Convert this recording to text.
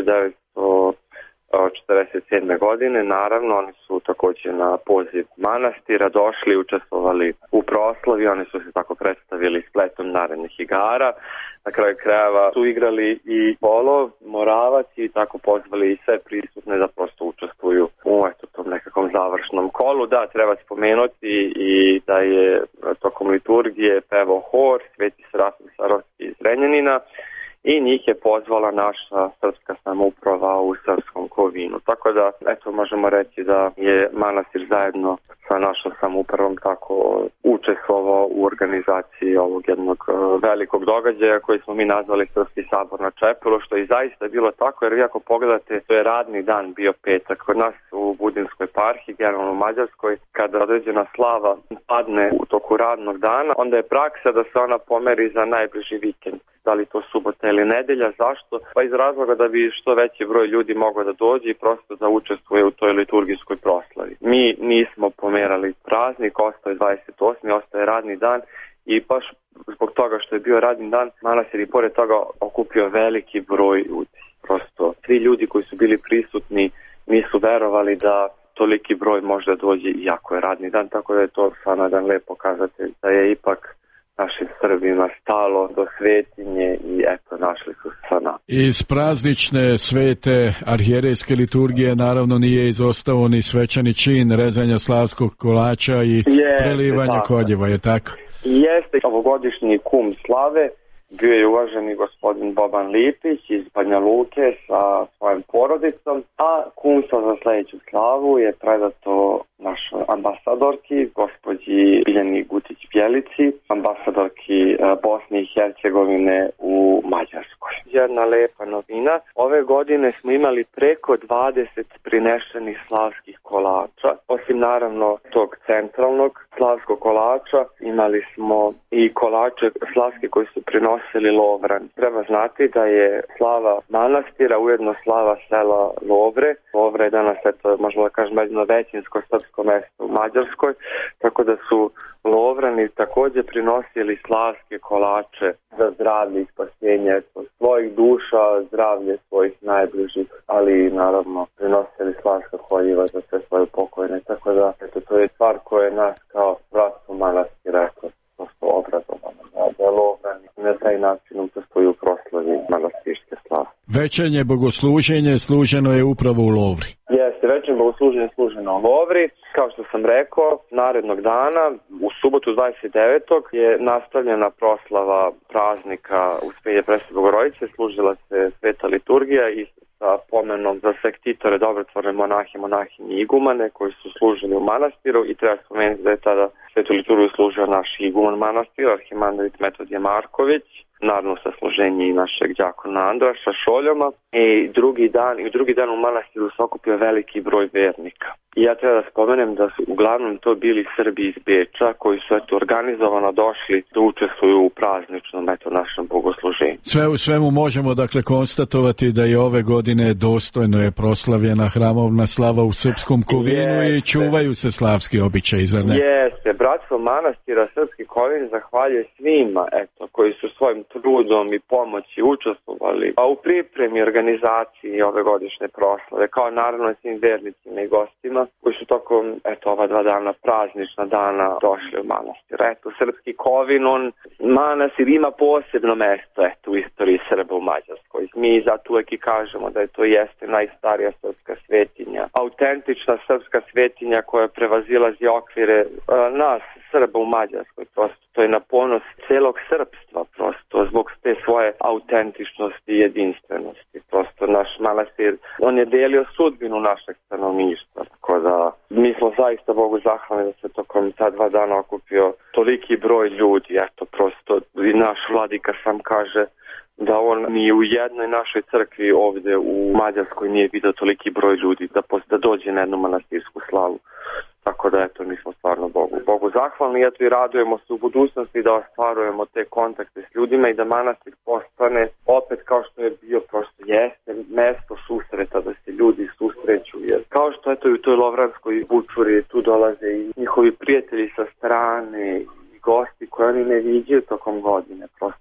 1947. godine. Naravno, oni su također na poziv manastira došli i učestvovali u proslavi. Oni su se tako predstavili spletom narednih igara. Na kraju krajeva su igrali i polo, moravac i tako pozvali i sve prisutne da prosto učestvuju u tom nekakvom završnom kolu. Da, treba spomenuti i da je tokom liturgije pevao hor Sveti Serafim Sarovski iz Zrenjanina i njih je pozvala naša srpska samouprava u Srpskom Kovinu. Tako da, možemo reći da je manastir zajedno sa našom samoupravom tako učestvovao u organizaciji ovog jednog velikog događaja koji smo mi nazvali Srpski sabor na Čepelu, što i zaista je bilo tako, jer vi ako pogledate, to je radni dan bio petak. Kod nas u Budinskoj eparhiji, generalno u Mađarskoj, kada određena slava padne u toku radnog dana, onda je praksa da se ona pomeri za najbliži vikend. Da li to subota ili nedelja, zašto? Pa iz razloga da bi što veći broj ljudi mogao da dođe i prosto da učestvuje u toj liturgijskoj proslavi. Mi nismo pomerali praznik, ostaje 28. ostaje radni dan i baš zbog toga što je bio radni dan, manastir i pored toga okupio veliki broj ljudi. Prosto svi ljudi koji su bili prisutni nisu verovali da toliki broj može dođe iako je radni dan, tako da je to stvarno jedan lep pokazatelj da je ipak našim Srbima stalo do svetinje i našli su se sa nama. Iz praznične svete arhijerejske liturgije naravno nije izostao ni svečani čin rezanja slavskog kolača i prelivanja koljeva, je tako? Jeste, ovogodišnji kum slave bio je uvaženi gospodin Boban Lipić iz Banja Luke sa svojom porodicom, a kumstvo za sljedeću slavu je predato našoj ambasadorki, gospođi Biljani Gutić-Bjelici, ambasadorki Bosne i Hercegovine u Mađarskoj. Jedna lepa novina, ove godine smo imali preko 20 prinešenih slavskih kolača. Osim naravno tog centralnog slavskog kolača, imali smo i kolače slavske koji su prinosili Lovran. Treba znati da je slava manastira ujedno slava sela Lovre. Lovre je danas, možemo da kažem, jedno većinsko srpsko mesto u Mađarskoj, tako da su Lovrani također prinosili slavske kolače za zdravlje i spasenje svojih duša, zdravlje svojih najbližih, ali i naravno prinosili slavska koljiva za sve svoje pokojne, tako da to je stvar koja je nas kao bratstvo manastira prosto obrazovano, da je Lovrani na taj način učestvuju u proslavi manastirske slave. Večernje bogosluženje služeno je upravo u Lovri. Jeste, večernje bogosluženje služeno u Lovri. Kao što sam rekao, narednog dana, u subotu 29. je nastavljena proslava praznika Uspenje Presvete Bogorodice, služila se sveta liturgija i sa pomenom za sektitore, dobrotvorne monahe, monahinje i igumane koji su služili u manastiru i treba spomenuti da je tada svetu liturgiju služio naš iguman manastira, arhimandrit Metodije Marković, naravno sa služenje i našeg đakona Andraša Šoljoma. I drugi dan u manastiru se okupio veliki broj vernika. I ja treba da spomenem da su uglavnom to bili Srbi iz Beča koji su organizovano došli da učestvuju u prazničnom našem bogosluženju. Sve u svemu možemo dakle konstatovati da je ove godine dostojno je proslavljena hramovna slava u Srpskom Kovinu i čuvaju se slavski običaji, zar ne? Jeste, bratstvo manastira Srpski Kovin zahvaljuje svima koji su svojim trudom i pomoći učestvovali u pripremi organizaciji ove godišnje proslave, kao naravno svim vernicima i gostima koji su tokom ova 2 dana, praznična dana, došli u manastir. Srpski Kovin, manastir ima posebno mesto u istoriji Srba u Mađarskoj. Mi zato uvek i kažemo da je to jeste najstarija srpska svetinja, autentična srpska svetinja koja prevazilazi okvire nas Srba u Mađarskoj. Prosto to je na ponos celog srpstva, prosto zbog te svoje autentičnosti i jedinstvenosti. Prosto naš manastir, on je delio sudbinu našeg stanovništva, tako da mi smo zaista Bogu zahvalni da se tokom ta 2 dana okupio toliki broj ljudi. Prosto i naš vladika sam kaže da on ni u jednoj našoj crkvi ovdje u Mađarskoj nije vidio toliki broj ljudi da dođe na jednu manastirsku slavu. Tako da mi smo stvarno Bogu zahvalni i radujemo se u budućnosti da ostvarujemo te kontakte s ljudima i da manastir postane opet kao što je bio, prosto jeste mesto susreta, da se ljudi susreću. Jer kao što i u toj Lovranskoj bučuri tu dolaze i njihovi prijatelji sa strane i gosti koje oni ne viđaju tokom godine. Prosto